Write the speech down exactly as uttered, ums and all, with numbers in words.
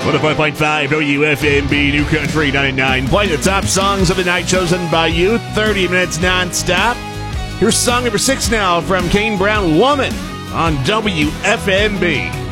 one oh five point five W F M B New Country ninety-nine. Playing the top songs of the night chosen by you. thirty minutes non-stop. Here's song number six now from Kane Brown, Woman, on W F M B.